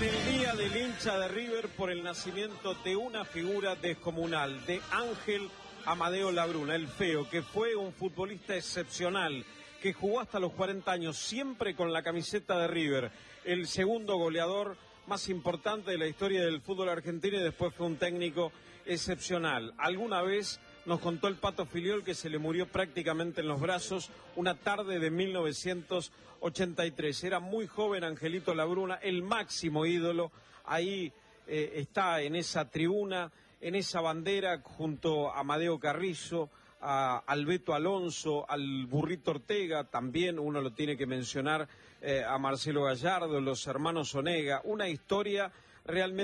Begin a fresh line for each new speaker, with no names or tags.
el día del hincha de River por el nacimiento de una figura descomunal, de Ángel Amadeo Labruna, el Feo, que fue un futbolista excepcional, que jugó hasta los 40 años, siempre con la camiseta de River, el segundo goleador más importante de la historia del fútbol argentino, y después fue un técnico excepcional. Alguna vez nos contó el Pato Filiol que se le murió prácticamente en los brazos una tarde de 1983. Era muy joven Angelito Labruna, el máximo ídolo. Ahí está en esa tribuna, en esa bandera, junto a Amadeo Carrizo, al Beto Alonso, al Burrito Ortega, también uno lo tiene que mencionar, a Marcelo Gallardo, los hermanos Onega. Una historia realmente